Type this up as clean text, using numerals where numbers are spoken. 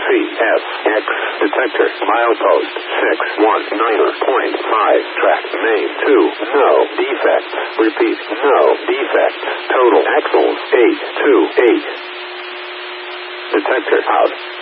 CSX. Detector. Milepost 619.5. Track name 2. No defects. Repeat. No defects. Total axles 828. Detector out.